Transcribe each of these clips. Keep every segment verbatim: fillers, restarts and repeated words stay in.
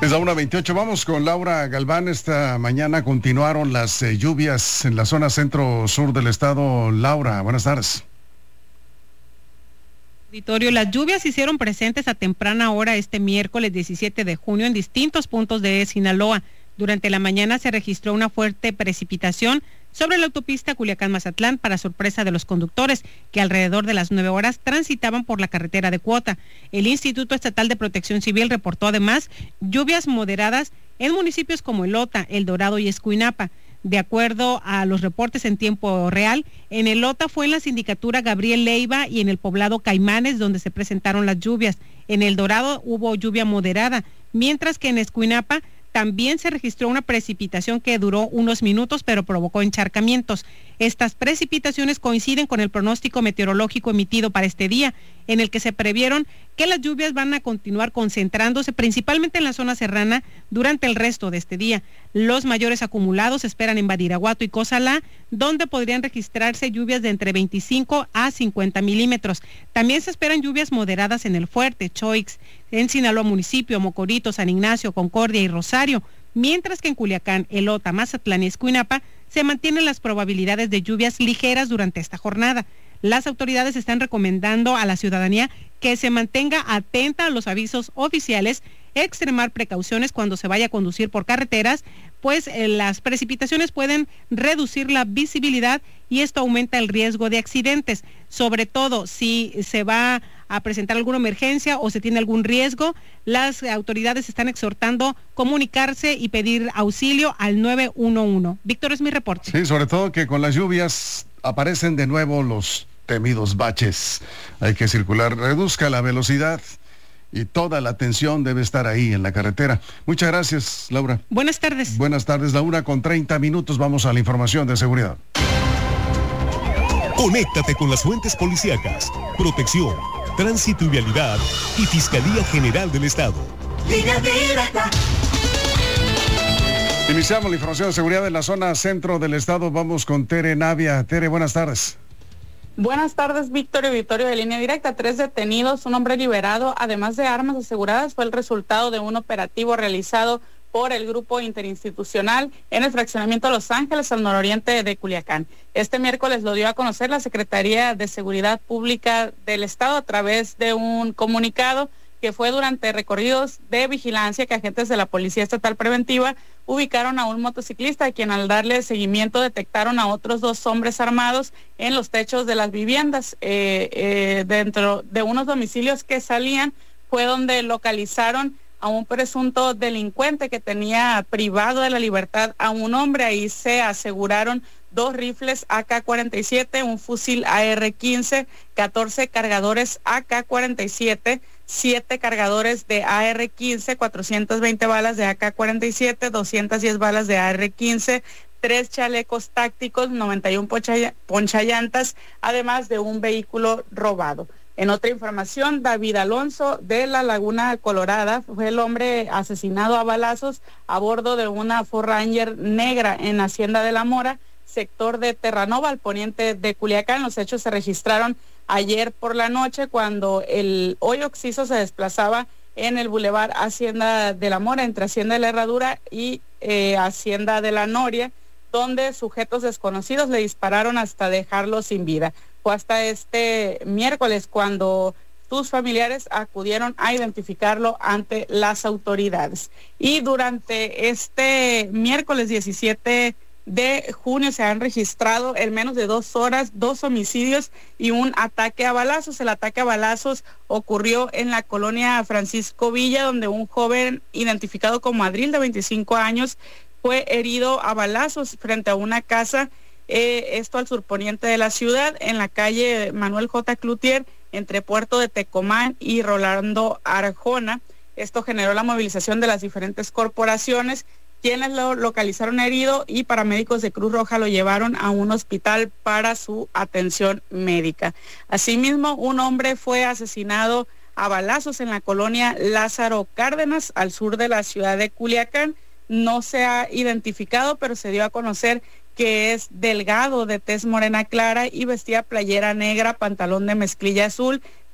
Es la una veintiocho, vamos con Laura Galván. Esta mañana continuaron las eh, lluvias en la zona centro-sur del estado. Laura, buenas tardes. Las lluvias se hicieron presentes a temprana hora este miércoles diecisiete de junio en distintos puntos de Sinaloa. Durante la mañana se registró una fuerte precipitación sobre la autopista Culiacán-Mazatlán, para sorpresa de los conductores, que alrededor de las nueve horas transitaban por la carretera de cuota. El Instituto Estatal de Protección Civil reportó además lluvias moderadas en municipios como Elota, El Dorado y Escuinapa. De acuerdo a los reportes en tiempo real, en Elota fue en la sindicatura Gabriel Leiva y en el poblado Caimanes donde se presentaron las lluvias. En El Dorado hubo lluvia moderada, mientras que en Escuinapa también se registró una precipitación que duró unos minutos, pero provocó encharcamientos. Estas precipitaciones coinciden con el pronóstico meteorológico emitido para este día, en el que se previeron que las lluvias van a continuar concentrándose principalmente en la zona serrana durante el resto de este día. Los mayores acumulados se esperan en Badiraguato y Cozalá, donde podrían registrarse lluvias de entre veinticinco a cincuenta milímetros. También se esperan lluvias moderadas en El Fuerte, Choix, en Sinaloa municipio, Mocorito, San Ignacio, Concordia y Rosario, mientras que en Culiacán, Elota, Mazatlán y Escuinapa se mantienen las probabilidades de lluvias ligeras durante esta jornada. Las autoridades están recomendando a la ciudadanía que se mantenga atenta a los avisos oficiales, extremar precauciones cuando se vaya a conducir por carreteras, pues eh, las precipitaciones pueden reducir la visibilidad y esto aumenta el riesgo de accidentes, sobre todo si se va a presentar alguna emergencia o se tiene algún riesgo. Las autoridades están exhortando comunicarse y pedir auxilio al nueve uno uno. Víctor, es mi reporte. Sí, sobre todo que con las lluvias aparecen de nuevo los temidos baches. Hay que circular, reduzca la velocidad y toda la atención debe estar ahí en la carretera. Muchas gracias, Laura. Buenas tardes. Buenas tardes, la una con treinta minutos. Vamos a la información de seguridad. Conéctate con las fuentes policíacas, protección, tránsito y vialidad y Fiscalía General del Estado. Línea directa. Iniciamos la información de seguridad en la zona centro del estado. Vamos con Tere Navia. Tere, buenas tardes. Buenas tardes, Víctor y Victorio de Línea Directa. Tres detenidos, un hombre liberado, además de armas aseguradas, fue el resultado de un operativo realizado por el Grupo Interinstitucional en el fraccionamiento Los Ángeles, al nororiente de Culiacán. Este miércoles lo dio a conocer la Secretaría de Seguridad Pública del Estado a través de un comunicado que fue durante recorridos de vigilancia que agentes de la Policía Estatal Preventiva ubicaron a un motociclista, a quien al darle seguimiento detectaron a otros dos hombres armados en los techos de las viviendas. Eh, eh, dentro de unos domicilios que salían fue donde localizaron a un presunto delincuente que tenía privado de la libertad a un hombre. Ahí se aseguraron dos rifles A K cuarenta y siete, un fusil A R quince, catorce cargadores A K cuarenta y siete, siete cargadores de A R quince, cuatrocientas veinte balas de A K cuarenta y siete, doscientas diez balas de A R quince, tres chalecos tácticos, noventa y uno ponchallantas, además de un vehículo robado. En otra información, David Alonso de la Laguna Colorada fue el hombre asesinado a balazos a bordo de una Ford Ranger negra en Hacienda de la Mora, sector de Terranova, al poniente de Culiacán. Los hechos se registraron ayer por la noche cuando el hoy occiso se desplazaba en el bulevar Hacienda de la Mora, entre Hacienda de la Herradura y eh, Hacienda de la Noria, donde sujetos desconocidos le dispararon hasta dejarlo sin vida. Fue hasta este miércoles cuando sus familiares acudieron a identificarlo ante las autoridades. Y durante este miércoles diecisiete de junio se han registrado en menos de dos horas dos homicidios y un ataque a balazos. El ataque a balazos ocurrió en la colonia Francisco Villa, donde un joven identificado como Adril, de veinticinco años, fue herido a balazos frente a una casa, eh, esto al surponiente de la ciudad, en la calle Manuel J. Cloutier, entre Puerto de Tecomán y Rolando Arjona. Esto generó la movilización de las diferentes corporaciones, quienes lo localizaron herido, y paramédicos de Cruz Roja lo llevaron a un hospital para su atención médica. Asimismo, un hombre fue asesinado a balazos en la colonia Lázaro Cárdenas, al sur de la ciudad de Culiacán. No se ha identificado, pero se dio a conocer que es delgado, de tez morena clara y vestía playera negra, pantalón de mezclilla azul,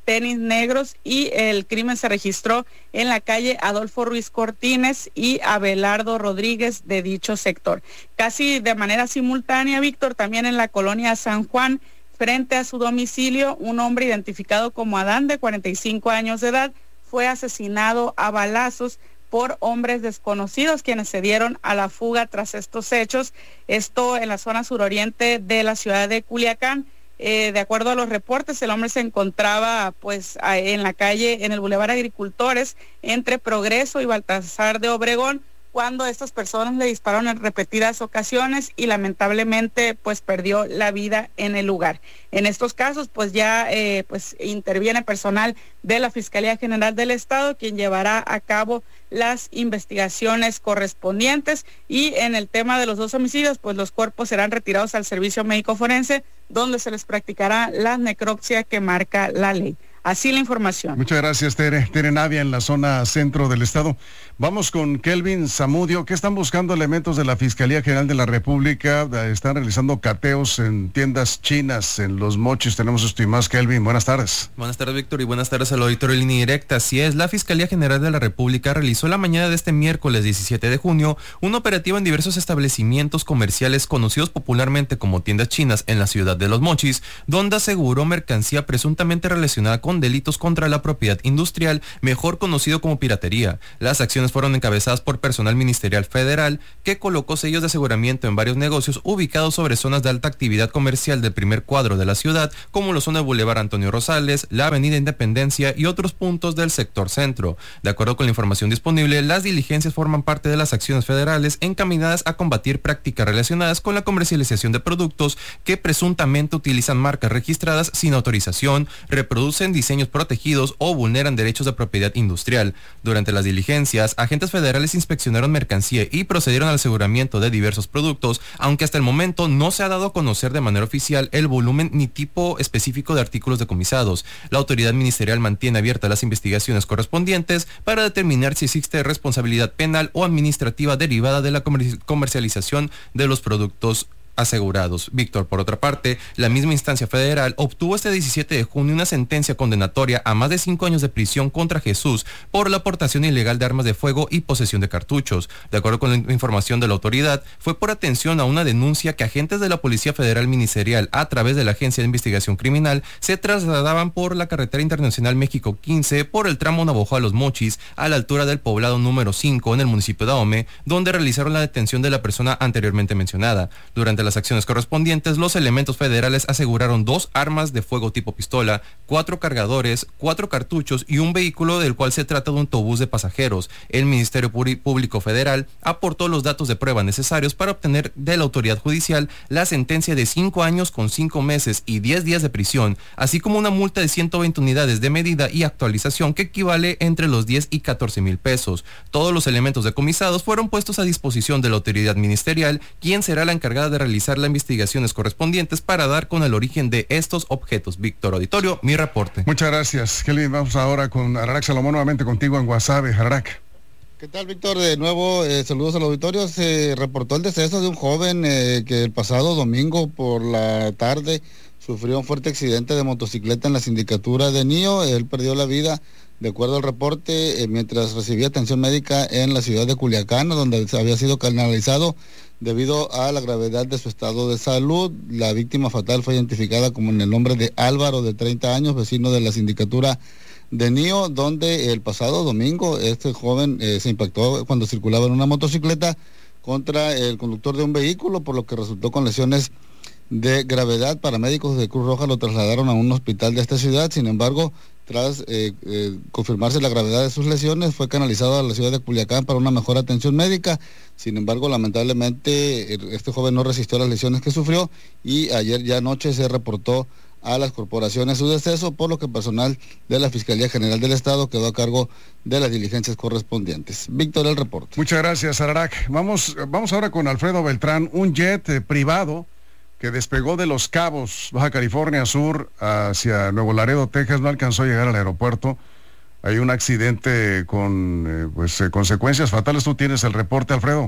tenis negros, y el crimen se registró en la calle Adolfo Ruiz Cortines y Abelardo Rodríguez de dicho sector. Casi de manera simultánea, Víctor, también en la colonia San Juan, frente a su domicilio, un hombre identificado como Adán, de cuarenta y cinco años de edad, fue asesinado a balazos por hombres desconocidos, quienes se dieron a la fuga tras estos hechos. Esto en la zona suroriente de la ciudad de Culiacán. Eh, de acuerdo a los reportes, el hombre se encontraba pues en la calle, en el Boulevard Agricultores, entre Progreso y Baltasar de Obregón, cuando estas personas le dispararon en repetidas ocasiones y lamentablemente pues perdió la vida en el lugar. En estos casos pues ya eh, pues interviene personal de la Fiscalía General del Estado, quien llevará a cabo las investigaciones correspondientes, y en el tema de los dos homicidios pues los cuerpos serán retirados al servicio médico forense, donde se les practicará la necropsia que marca la ley. Así la información. Muchas gracias, Tere. Tere Navia, en la zona centro del estado. Vamos con Kelvin Zamudio. ¿Qué están buscando elementos de la Fiscalía General de la República? Están realizando cateos en tiendas chinas en Los Mochis. Tenemos esto y más. Kelvin, buenas tardes. Buenas tardes, Víctor, y buenas tardes al auditorio de Línea Directa. Así es, la Fiscalía General de la República realizó la mañana de este miércoles diecisiete de junio un operativo en diversos establecimientos comerciales conocidos popularmente como tiendas chinas en la ciudad de Los Mochis, donde aseguró mercancía presuntamente relacionada con delitos contra la propiedad industrial, mejor conocido como piratería. Las acciones fueron encabezadas por personal ministerial federal, que colocó sellos de aseguramiento en varios negocios ubicados sobre zonas de alta actividad comercial del primer cuadro de la ciudad, como lo son el Boulevard Antonio Rosales, la Avenida Independencia y otros puntos del sector centro. De acuerdo con la información disponible, las diligencias forman parte de las acciones federales encaminadas a combatir prácticas relacionadas con la comercialización de productos que presuntamente utilizan marcas registradas sin autorización, reproducen diseños protegidos o vulneran derechos de propiedad industrial. Durante las diligencias, agentes federales inspeccionaron mercancía y procedieron al aseguramiento de diversos productos, aunque hasta el momento no se ha dado a conocer de manera oficial el volumen ni tipo específico de artículos decomisados. La autoridad ministerial mantiene abiertas las investigaciones correspondientes para determinar si existe responsabilidad penal o administrativa derivada de la comercialización de los productos asegurados. Víctor, por otra parte, la misma instancia federal obtuvo este diecisiete de junio una sentencia condenatoria a más de cinco años de prisión contra Jesús por la aportación ilegal de armas de fuego y posesión de cartuchos. De acuerdo con la información de la autoridad, fue por atención a una denuncia que agentes de la Policía Federal Ministerial, a través de la Agencia de Investigación Criminal, se trasladaban por la carretera internacional México quince por el tramo Navojoa a Los Mochis, a la altura del poblado número cinco en el municipio de Ahome, donde realizaron la detención de la persona anteriormente mencionada. Durante las acciones correspondientes, los elementos federales aseguraron dos armas de fuego tipo pistola, cuatro cargadores, cuatro cartuchos y un vehículo del cual se trata de un autobús de pasajeros. El Ministerio Público Federal aportó los datos de prueba necesarios para obtener de la autoridad judicial la sentencia de cinco años con cinco meses y diez días de prisión, así como una multa de ciento veinte unidades de medida y actualización que equivale entre los diez y catorce mil pesos. Todos los elementos decomisados fueron puestos a disposición de la autoridad ministerial, quien será la encargada de realizar las investigaciones correspondientes para dar con el origen de estos objetos. Víctor, auditorio, mi reporte. Muchas gracias, Kelvin. Vamos ahora con Ararak Salomón, nuevamente contigo en Guasave. Ararak. ¿Qué tal, Víctor? De nuevo, eh, saludos al auditorio. Se reportó el deceso de un joven eh, que el pasado domingo por la tarde sufrió un fuerte accidente de motocicleta en la sindicatura de Nío. Él perdió la vida, de acuerdo al reporte, eh, mientras recibía atención médica en la ciudad de Culiacán, donde había sido canalizado debido a la gravedad de su estado de salud. La víctima fatal fue identificada como en el nombre de Álvaro, de treinta años, vecino de la sindicatura de Nío, donde el pasado domingo este joven eh, se impactó cuando circulaba en una motocicleta contra el conductor de un vehículo, por lo que resultó con lesiones de gravedad. Paramédicos de Cruz Roja lo trasladaron a un hospital de esta ciudad. Sin embargo, tras eh, eh, confirmarse la gravedad de sus lesiones, fue canalizado a la ciudad de Culiacán para una mejor atención médica. Sin embargo, lamentablemente, este joven no resistió las lesiones que sufrió y ayer ya anoche se reportó a las corporaciones su deceso, por lo que personal de la Fiscalía General del Estado quedó a cargo de las diligencias correspondientes. Víctor, el reporte. Muchas gracias, Ararak. Vamos, vamos ahora con Alfredo Beltrán. Un jet eh, privado que despegó de Los Cabos, Baja California Sur, hacia Nuevo Laredo, Texas, no alcanzó a llegar al aeropuerto. Hay un accidente con eh, pues, eh, consecuencias fatales. ¿Tú tienes el reporte, Alfredo?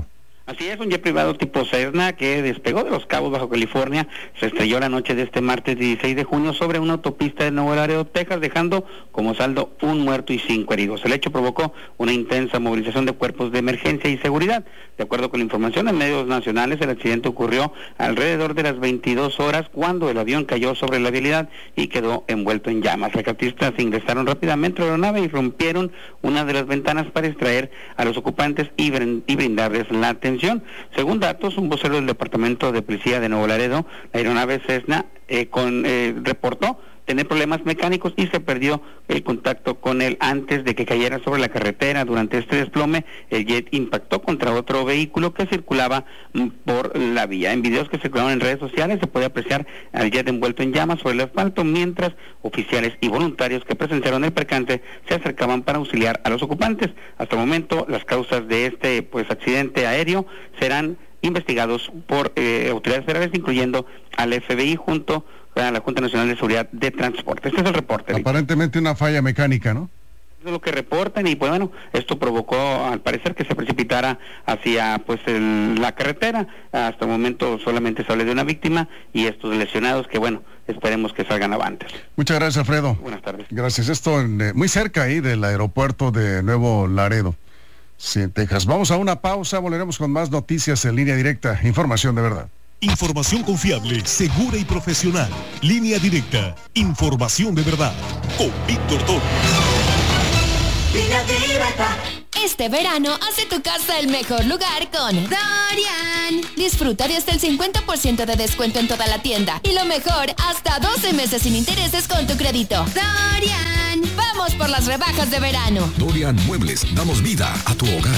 Así es, un jet privado tipo Cessna que despegó de Los Cabos, Baja California, se estrelló la noche de este martes dieciséis de junio sobre una autopista de Nuevo Laredo, Texas, dejando como saldo un muerto y cinco heridos. El hecho provocó una intensa movilización de cuerpos de emergencia y seguridad. De acuerdo con la información en medios nacionales, el accidente ocurrió alrededor de las veintidós horas cuando el avión cayó sobre la vialidad y quedó envuelto en llamas. Rescatistas ingresaron rápidamente a la aeronave y rompieron una de las ventanas para extraer a los ocupantes y, y brindarles la atención. Según datos, un vocero del Departamento de Policía de Nuevo Laredo, la aeronave Cessna eh, con, eh, reportó tener problemas mecánicos y se perdió el contacto con él antes de que cayera sobre la carretera. Durante este desplome, el jet impactó contra otro vehículo que circulaba por la vía. En videos que circularon en redes sociales se puede apreciar al jet envuelto en llamas sobre el asfalto, mientras oficiales y voluntarios que presenciaron el percance se acercaban para auxiliar a los ocupantes. Hasta el momento, las causas de este pues accidente aéreo serán investigados por eh, autoridades federales, incluyendo al F B I junto a la Junta Nacional de Seguridad de Transporte. Este es el reporte. Aparentemente una falla mecánica, ¿no? Es lo que reportan y pues bueno, esto provocó al parecer que se precipitara hacia pues el, la carretera. Hasta el momento solamente se habla de una víctima y estos lesionados que bueno, esperemos que salgan avantes. Muchas gracias, Alfredo. Buenas tardes. Gracias. Esto en, eh, muy cerca ahí del aeropuerto de Nuevo Laredo, sí, en Texas. Vamos a una pausa, volveremos con más noticias en Línea Directa, información de verdad. Información confiable, segura y profesional. Línea Directa, información de verdad. Con Víctor Toro. Línea Directa. Este verano hace tu casa el mejor lugar con Dorian. Disfruta de hasta el cincuenta por ciento de descuento en toda la tienda. Y lo mejor, hasta doce meses sin intereses con tu crédito. Dorian. Vamos por las rebajas de verano. Dorian Muebles, damos vida a tu hogar.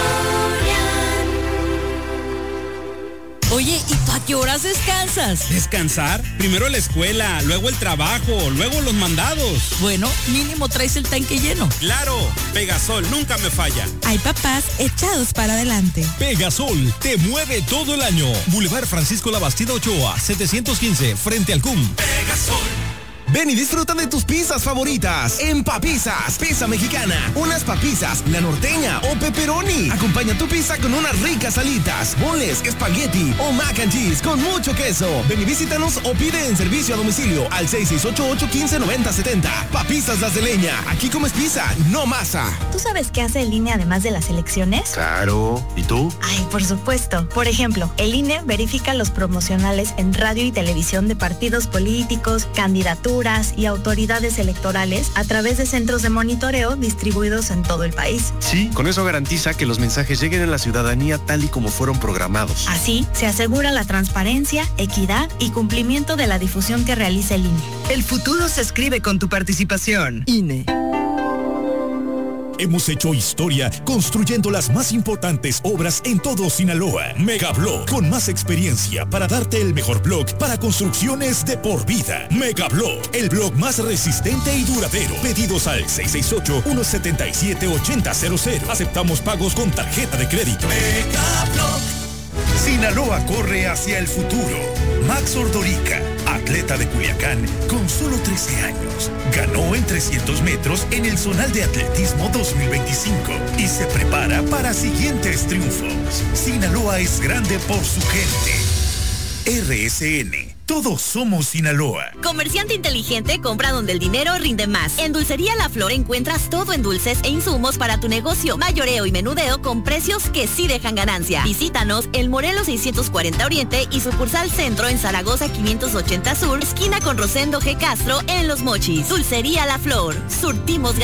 Oye, ¿y tú a qué horas descansas? ¿Descansar? Primero la escuela, luego el trabajo, luego los mandados. Bueno, mínimo traes el tanque lleno. ¡Claro! Pegasol nunca me falla. Hay papás echados para adelante. Pegasol, te mueve todo el año. Boulevard Francisco Labastida Ochoa, setecientos quince, frente al C U M. Pegasol. Ven y disfruta de tus pizzas favoritas en Papizzas, pizza mexicana, unas papizzas, la norteña o pepperoni. Acompaña tu pizza con unas ricas alitas, boneless, espagueti o mac and cheese con mucho queso. Ven y visítanos o pide en servicio a domicilio al seis seis ocho ocho, uno cinco, nueve cero siete cero. Papizzas Las de Leña, aquí comes pizza, no masa. ¿Tú sabes qué hace el I N E además de las elecciones? Claro, ¿y tú? Ay, por supuesto. Por ejemplo, el I N E verifica los promocionales en radio y televisión de partidos políticos, candidaturas y autoridades electorales a través de centros de monitoreo distribuidos en todo el país. Sí, con eso garantiza que los mensajes lleguen a la ciudadanía tal y como fueron programados. Así, se asegura la transparencia, equidad y cumplimiento de la difusión que realiza el I N E. El futuro se escribe con tu participación. I N E. Hemos hecho historia construyendo las más importantes obras en todo Sinaloa. Megablock, con más experiencia para darte el mejor block para construcciones de por vida. Megablock, el block más resistente y duradero. Pedidos al seis seis ocho, uno siete siete, ocho cero cero cero. Aceptamos pagos con tarjeta de crédito. Megablock. Sinaloa corre hacia el futuro. Max Ordorica, atleta de Culiacán con solo trece años, ganó en trescientos metros en el Zonal de Atletismo dos mil veinticinco y se prepara para siguientes triunfos. Sinaloa es grande por su gente. R S N. Todos somos Sinaloa. Comerciante inteligente compra donde el dinero rinde más. En Dulcería La Flor encuentras todo en dulces e insumos para tu negocio. Mayoreo y menudeo con precios que sí dejan ganancia. Visítanos en Morelos seiscientos cuarenta Oriente y sucursal Centro en Zaragoza quinientos ochenta Sur, esquina con Rosendo G. Castro en Los Mochis. Dulcería La Flor. Surtimos